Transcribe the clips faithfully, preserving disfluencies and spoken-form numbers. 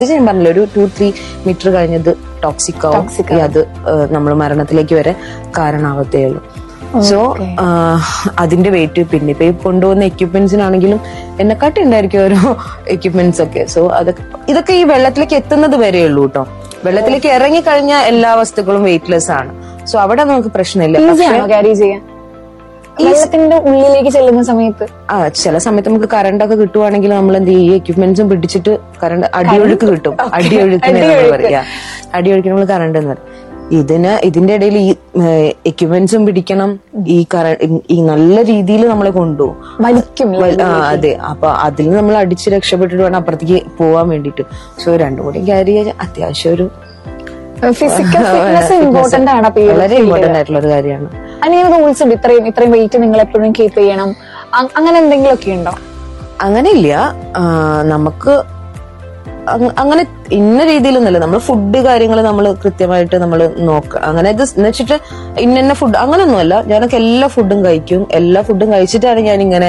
ഞാൻ പറഞ്ഞില്ല, ഒരു ടു ത്രീ മീറ്റർ കഴിഞ്ഞത് ടോക്സിക് ആവും, അത് നമ്മൾ മരണത്തിലേക്ക് വരെ കാരണാവത്തേ ഉള്ളൂ. സോ അതിന്റെ വെയിറ്റ്, പിന്നെ ഇപ്പൊ ഈ കൊണ്ടുപോകുന്ന എക്യുപ്മെന്റ്സിനാണെങ്കിലും എന്നെക്കാട്ടി ഉണ്ടായിരിക്കും ഓരോ എക്യുപ്മെന്റ്സ് ഒക്കെ. സോ അതൊക്കെ ഇതൊക്കെ ഈ വെള്ളത്തിലേക്ക് എത്തുന്നത് വരെ ഉള്ളൂ കേട്ടോ. വെള്ളത്തിലേക്ക് ഇറങ്ങി കഴിഞ്ഞാൽ എല്ലാ വസ്തുക്കളും വെയിറ്റ്ലെസ് ആണ്. സോ അവിടെ നമുക്ക് പ്രശ്നമില്ല. ക്യാരി ചെയ്യാൻ വെള്ളത്തിന്റെ ഉള്ളിലേക്ക് ചെല്ലുന്ന സമയത്ത് ആ ചില സമയത്ത് നമുക്ക് കറണ്ട് ഒക്കെ കിട്ടുവാണെങ്കിൽ നമ്മൾ എന്ത് ചെയ്യും, ഈ എക്യുപ്മെന്റ്സും പിടിച്ചിട്ട് കറണ്ട് അടിയൊഴുക്ക് കിട്ടും. അടിയൊഴുക്കിനെ നമ്മൾ പറയാ, അടിയൊഴുക്കിന് നമ്മൾ കറണ്ട് എന്ന് പറയും. ഇതിന് ഇതിന്റെ ഇടയിൽ ഈ എക്യുപ്മെന്റ്സും പിടിക്കണം, ഈ കറണ്ട് ഈ നല്ല രീതിയിൽ നമ്മളെ കൊണ്ടുപോകും, വലിക്കും. അതെ, അപ്പൊ അതിൽ നമ്മൾ അടിച്ച് രക്ഷപ്പെട്ടിട്ട് വേണം അപ്പുറത്തേക്ക് പോവാൻ വേണ്ടിട്ട്. സോ രണ്ടും കൂടി ക്യാരി ചെയ്യാൻ അത്യാവശ്യം ഒരു ഫിസിക്കൽ ഫിറ്റ്നസ് ഇമ്പോർട്ടന്റ് ആണ്, വളരെ ഇമ്പോർട്ടന്റ് ആയിട്ടുള്ള ഒരു കാര്യമാണ്. അതിന് റൂൾസ് ഉണ്ട്, ഇത്രയും ഇത്രയും വെയിറ്റ് നിങ്ങൾ എപ്പോഴും കീപ്പ് ചെയ്യണം, അങ്ങനെ എന്തെങ്കിലും ഒക്കെ ഉണ്ടോ? അങ്ങനെ ഇല്ല, നമുക്ക് അങ്ങനെ ഇന്ന രീതിയിലൊന്നുമല്ല. നമ്മൾ ഫുഡ് കാര്യങ്ങൾ നമ്മൾ കൃത്യമായിട്ട് നമ്മൾ നോക്കുക. അങ്ങനെ ഇത് എന്ന് വെച്ചിട്ട് ഇന്ന ഫുഡ് അങ്ങനെയൊന്നുമല്ല. ഞാനൊക്കെ എല്ലാ ഫുഡും കഴിക്കും, എല്ലാ ഫുഡും കഴിച്ചിട്ടാണ് ഞാനിങ്ങനെ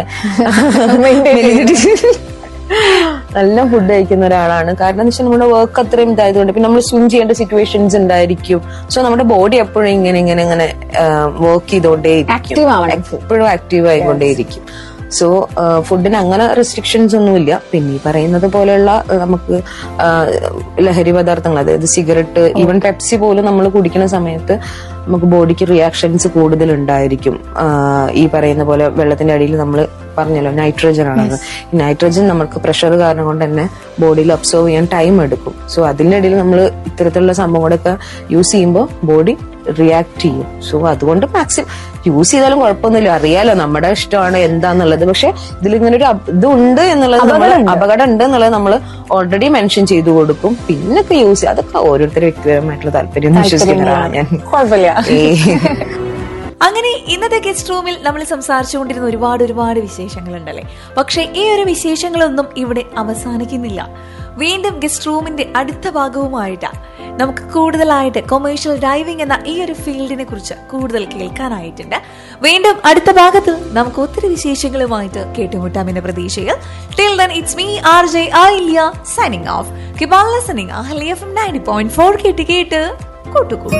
നല്ല ഫുഡ് കഴിക്കുന്ന ഒരാളാണ്. കാരണം എന്ന് വെച്ചാൽ നമ്മുടെ വർക്ക് അത്രയും ഇതായതുകൊണ്ട്, പിന്നെ നമ്മൾ സ്വിം ചെയ്യേണ്ട സിറ്റുവേഷൻസ് ഉണ്ടായിരിക്കും. സോ നമ്മുടെ ബോഡി എപ്പോഴും ഇങ്ങനെ ഇങ്ങനെ ഇങ്ങനെ വർക്ക് ചെയ്തോണ്ടേ ഇരിക്കും, എപ്പോഴും ആക്റ്റീവ് ആയിക്കൊണ്ടേയിരിക്കും. സോ ഫുഡിന് അങ്ങനെ റെസ്ട്രിക്ഷൻസ് ഒന്നുമില്ല. പിന്നെ ഈ പറയുന്നത് പോലെയുള്ള നമുക്ക് ലഹരി പദാർത്ഥങ്ങൾ, അതായത് സിഗരറ്റ്, ഈവൻ പെപ്സി പോലും നമ്മൾ കുടിക്കുന്ന സമയത്ത് നമുക്ക് ബോഡിക്ക് റിയാക്ഷൻസ് കൂടുതൽ ഉണ്ടായിരിക്കും. ഈ പറയുന്ന പോലെ വെള്ളത്തിന്റെ അടിയിൽ നമ്മൾ പറഞ്ഞല്ലോ നൈട്രജൻ ആണത്. ഈ നൈട്രജൻ നമുക്ക് പ്രഷർ കാരണം കൊണ്ട് തന്നെ ബോഡിയിൽ അബ്സോർവ് ചെയ്യാൻ ടൈം എടുക്കും. സോ അതിന്റെ ഇടയിൽ നമ്മൾ ഇത്തരത്തിലുള്ള സംഭവങ്ങളൊക്കെ യൂസ് ചെയ്യുമ്പോൾ ബോഡി റിയാക്ട് ചെയ്യും. സോ അതുകൊണ്ട് മാക്സിമം യൂസ് ചെയ്താലും കുഴപ്പമൊന്നുമില്ല, അറിയാലോ നമ്മുടെ ഇഷ്ടമാണ് എന്താന്നുള്ളത്. പക്ഷെ ഇതിൽ ഇങ്ങനെ ഒരു ഇതുണ്ട് എന്നുള്ളത്, അപകടം ഉണ്ട് എന്നുള്ളത് നമ്മൾ ഓൾറെഡി മെൻഷൻ ചെയ്തു കൊടുക്കും. പിന്നൊക്കെ യൂസ് ചെയ്യും, അതൊക്കെ ഓരോരുത്തരുടെ വ്യക്തിപരമായിട്ടുള്ള താല്പര്യം വിശ്വസിക്കുന്നതാണ് ഞാൻ. കുഴപ്പമില്ല. അങ്ങനെ ഇന്നത്തെ ഗസ്റ്റ് റൂമിൽ നമ്മൾ സംസാരിച്ചുകൊണ്ടിരുന്ന ഒരുപാട് ഒരുപാട് വിശേഷങ്ങളുണ്ടല്ലേ. പക്ഷെ ഈ ഒരു വിശേഷങ്ങളൊന്നും ഇവിടെ അവസാനിക്കുന്നില്ല. വീണ്ടും ഗസ്റ്റ് റൂമിന്റെ അടുത്ത ഭാഗവുമായിട്ട് നമുക്ക് കൂടുതലായിട്ട് കൊമേഴ്ഷ്യൽ ഡൈവിംഗ് എന്ന ഈ ഒരു ഫീൽഡിനെ കുറിച്ച് കൂടുതൽ കേൾക്കാനായിട്ടുണ്ട്. വീണ്ടും അടുത്ത ഭാഗത്ത് നമുക്ക് ഒത്തിരി വിശേഷങ്ങളുമായിട്ട് കേട്ടുമുട്ടാം എന്ന പ്രതീക്ഷയിൽ. Till then it's me R J Ayilya signing off. Keep on listening Ahalya F M ninety point four കേട്ട് കേട്ട് കൂട്ടുകൂടും.